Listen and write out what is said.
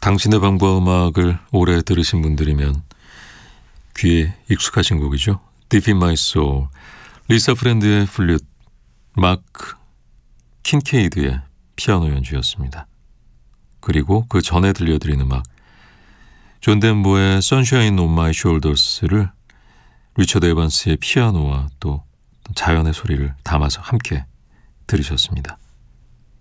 당신의 방과 음악을 오래 들으신 분들이면 귀에 익숙하신 곡이죠. Deep in My Soul, 리사 프렌드의 플룻, 마크 킨케이드의 피아노 연주였습니다. 그리고 그 전에 들려드린 음악, 존 덴버의 Sunshine on My Shoulders를 리처드 에반스의 피아노와 또 자연의 소리를 담아서 함께 들으셨습니다.